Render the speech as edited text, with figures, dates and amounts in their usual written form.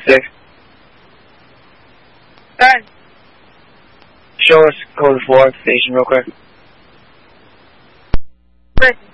6. Done. Show us code 4 station real quick. Good.